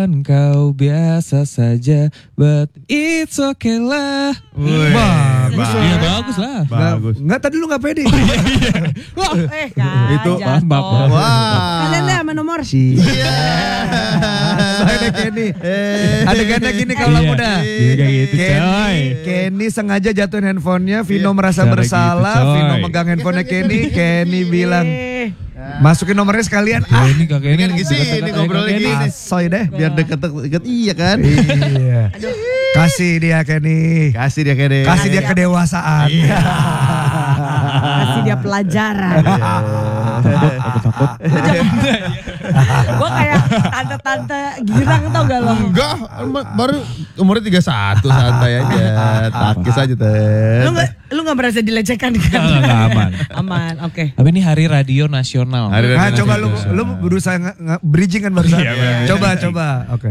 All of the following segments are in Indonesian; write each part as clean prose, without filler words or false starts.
dan kau biasa saja, but it's okay lah. Bagus. Iya bagus lah. Bagus. Enggak, tadi lu gak pede. Itu maaf. wah. Kalian deh sama nomor. Iya. Ada Kenny. Adegannya gini kalau Iya. muda. Jadi kayak gitu, coy. Kenny sengaja jatuhin handphonenya, Vino merasa Cara bersalah, gitu, coy. Vino megang handphonenya Kenny bilang, masukin nomornya sekalian. Ini kakek ini Ini ngobrolnya gini. Asoy deh. Biar deket-deket iya kan? Iya. Kasih dia Kenny. Kasih dia kede. Kasih dia kedewasaan. Kasih dia pelajaran. takut. Gue kayak tante-tante girang tau gak lo? Enggak, baru umurnya 31, santai aja. Takis aja teh. Lu gak merasa dilecehkan kan? Enggak, aman. Aman, oke. Tapi ini hari radio nasional. Nah, coba lu berusaha bridging kan barusan. Iya, bener. Coba. Oke.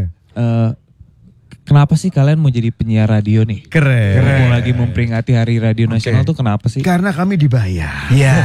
Kenapa sih kalian mau jadi penyiar radio nih? Keren. Mau lagi memperingati hari radio nasional tuh kenapa sih? Karena kami dibayar. Iya.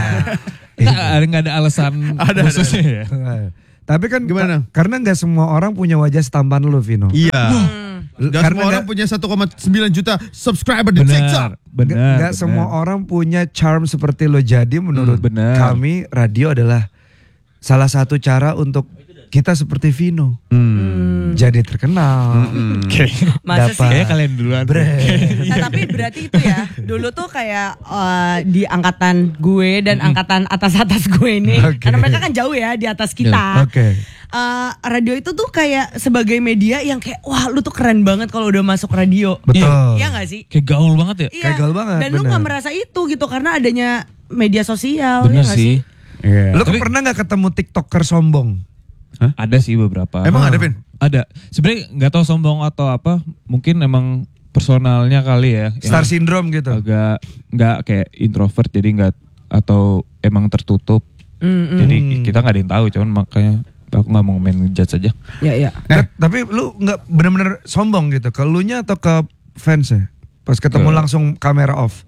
Nggak ada alasan khususnya ya? Tapi kan Gimana? karena nggak semua orang punya wajah setampan lu, Vino. Iya. Gak Karena semua orang punya 1,9 juta subscriber di TikTok. Benar. Nggak semua orang punya charm seperti lo. Jadi menurut benar. kami radio adalah salah satu cara untuk kita seperti Vino. Jadi terkenal. Masa sih? Kayaknya kalian duluan. Nah, tapi berarti itu ya, dulu tuh kayak di angkatan gue dan angkatan atas-atas gue ini. Oke. Karena mereka kan jauh ya di atas kita. Oke. Radio itu tuh kayak sebagai media yang kayak wah lu tuh keren banget kalau udah masuk radio. Betul. Iya gak sih? Kayak gaul banget ya? Iya. Kayak gaul banget, Dan lu bener. gak merasa itu gitu karena adanya media sosial. Bener ya nggak sih. Iya. Lu pernah nggak ketemu TikToker sombong? Ada sih beberapa. Emang ada, Vin? Ada. Sebenarnya nggak tahu sombong atau apa. Mungkin emang personalnya kali ya. Star yang syndrome gitu. agak nggak kayak introvert jadi nggak atau emang tertutup. Jadi kita nggak ada yang tahu. Cuman makanya aku nggak mau main judge aja. Iya. Tapi lu nggak bener-bener sombong gitu. Ke elunya atau ke fansnya? Pas ketemu langsung kamera off.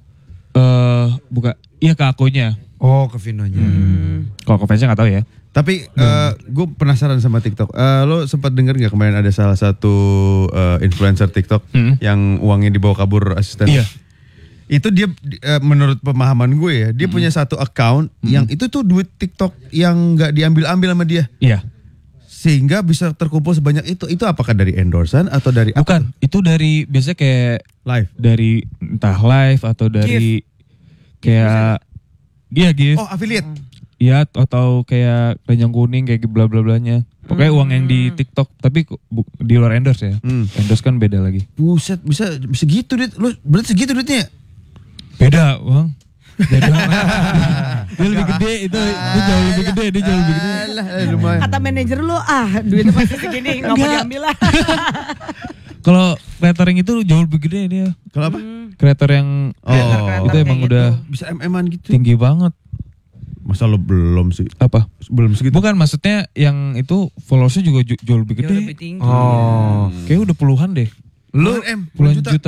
Buka. Iya ke akunya. Oh, ke Vinonya. Kalau ke fansnya nggak tahu ya. Tapi gue penasaran sama TikTok. Lo sempat denger nggak kemarin ada salah satu influencer TikTok yang uangnya dibawa kabur asisten? Iya. Itu dia menurut pemahaman gue ya, dia punya satu account yang itu tuh duit TikTok yang nggak diambil-ambil sama dia, Iya. sehingga bisa terkumpul sebanyak itu. Itu apakah dari endorsan atau dari apa? Bukan. Itu dari biasanya kayak Live. dari entah live atau dari kayak dia gift. Oh, affiliate. Iya atau kayak keranjang kuning kayak bla bla blanya. Pokoknya uang yang di TikTok tapi di luar endorse ya. Endorse kan beda lagi. Buset, bisa gitu duit. Lu berarti segitu duitnya? Beda, Bang. Beda. Dia lebih gede itu jauh lebih gede, dia jauh lebih gede. Lumayan. Kata manajer lu duitnya pasti segini nggak mau Enggak. diambil lah. Kalau creator yang itu jauh lebih gede dia. Kalau apa? Creator yang itu emang kayak udah Bisa MM-an gitu. tinggi banget. Masa lo belum sih? Apa? Belum segitu. Bukan maksudnya yang itu followersnya juga jauh lebih Jauh gede. lebih tinggi. Oh. Kayak udah puluhan deh. Lu Puluhan juta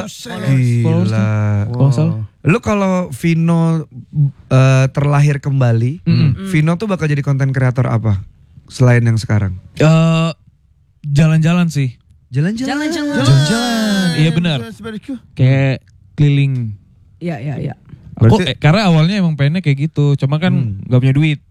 Gila. Kalau nggak salah. Lu kalau Vino terlahir kembali, Vino tuh bakal jadi konten kreator apa? Selain yang sekarang. Jalan-jalan sih. Jalan-jalan. Jalan-jalan. Iya benar. Kayak keliling. Iya. Aku Berarti- karena awalnya emang pengennya kayak gitu, cuma kan nggak punya duit.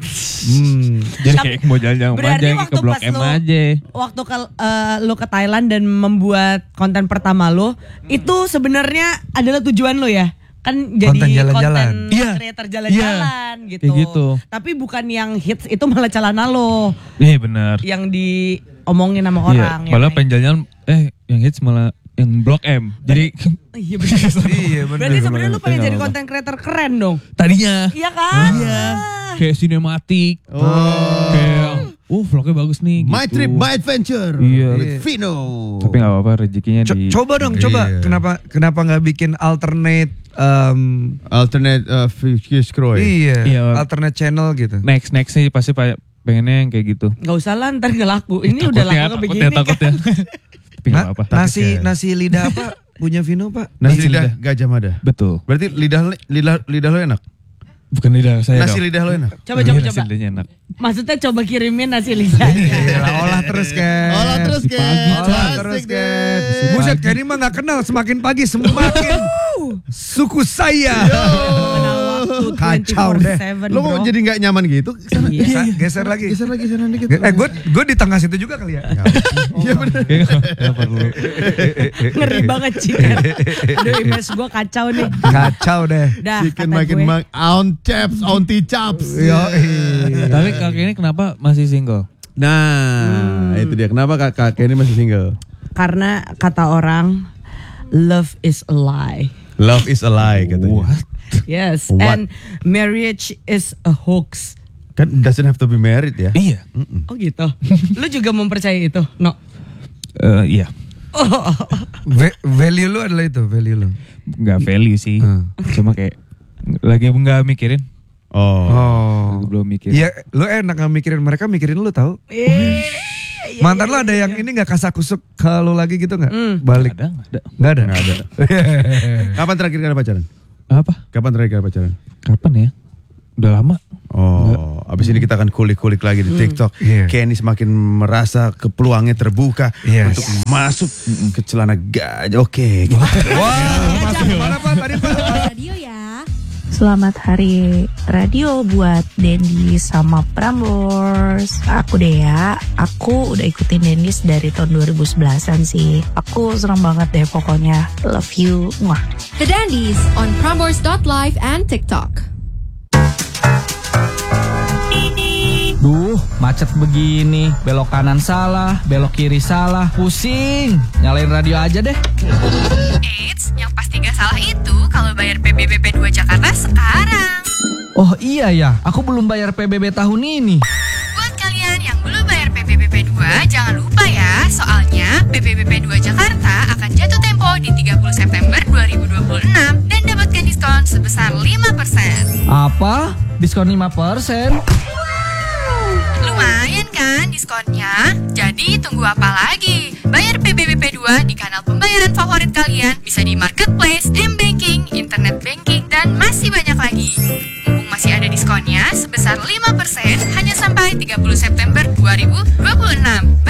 Jadi kayak mau jalan-jalan Berarti aja waktu ke Blok pas M lu- aja. Waktu lu ke Thailand dan membuat konten pertama lu, itu sebenarnya adalah tujuan lu ya? Kan jadi Konten jalan-jalan. konten Iya. creator jalan-jalan Iya. gitu. Kayak gitu. Tapi bukan yang hits itu malah celana lo Iya benar. yang diomongin sama Iya. orang. Malah pengen jalan-jalan, yang hits malah yang Blok M. Jadi Iya benar. Iya bener. Berarti sebenarnya lu pengen Nggak jadi apa-apa. konten creator keren dong. tadinya Iya kan? Iya. Kayak sinematik. Kayak vlognya bagus nih My gitu. Trip, My Adventure. Iya. With Vino. Tapi gak apa-apa rezekinya di. Coba dong, coba. Iya. Kenapa nggak bikin alternate? Alternate Scroll. Iya. Iya. Alternate channel gitu. Next sih pasti pengennya yang kayak gitu. Gak usah lah ntar gak laku. Ini udah laku begini takutnya. Tapi gak apa-apa. Nasi lidah apa punya Vino, Pak? Nasi lidah Gajah Mada. Betul. Berarti lidah lo enak? Bukan lidah saya Nasi dong. lidah lo enak? Coba. Nasi lidahnya enak. Maksudnya coba kirimin nasi lidahnya. Olah terus Ken. Olah terus Ken. Olah terus Ken. Buset Ken ini mah gak kenal, semakin pagi semakin suku saya. Kacau deh. Lo mau jadi nggak nyaman gitu? Sana. Geser lagi. Geser lagi sana dikit. Gue di tengah situ juga kali ya. Iya benar. Gak perlu. Ngeri banget chicken. Aduh image gue kacau nih. Kacau deh. Dah, Chicken kata makin gue. auntie chaps. Tapi kakek ini kenapa masih single? Nah, itu dia. Kenapa kakak ini masih single? Karena kata orang love is a lie. Love is a lie katanya. What? Yes, What? and marriage is a hoax. Kan doesn't have to be married ya. Iya. Oh gitu. Lu juga mempercayai itu? No. Iya. Value lu adalah itu, value lu. Gak value sih. Cuma kayak lagi nggak mikirin. Oh. Aku belum mikir. Iya, lu enak gak mikirin, mereka mikirin lu tahu. Mantan lu ada yang ini gak kasak-kusuk ke lu lagi gitu gak? Balik. Ada. Gak ada? Nggak ada. Kapan terakhir kali pacaran? Apa? Kapan terakhir kali pacaran? Kapan ya? Udah lama. Oh, abis ini kita akan kulik-kulik lagi di TikTok. Iya. Kenny semakin merasa peluangnya terbuka Yes. untuk masuk ke celana gajah. Oke. Wah, masuk mana Pak? Tadi Pak. Radio ya. Selamat hari radio buat Dendi sama Prambors. Aku Dea, aku udah ikutin Dendis dari tahun 2011an sih. Aku seneng banget deh pokoknya. Love you. Mwah. The Dandies on Prambors.live and TikTok. Duh, macet begini, belok kanan salah, belok kiri salah, pusing. Nyalain radio aja deh. Eits, yang pasti gak salah itu kalau bayar PBB 2 Jakarta sekarang. Oh iya ya, aku belum bayar PBB tahun ini. Buat kalian yang belum bayar PBB 2, jangan lupa ya, soalnya PBB 2 Jakarta akan jatuh tempo di 30 September 2026 dan dapatkan diskon sebesar 5%. Apa? Diskon 5%? Lumayan kan diskonnya? Jadi tunggu apa lagi? Bayar PBB 2 di kanal pembayaran favorit kalian, bisa di marketplace, m-banking, internet banking, dan masih banyak lagi. Mumpung masih ada diskonnya sebesar 5% hanya sampai 30 September 2026.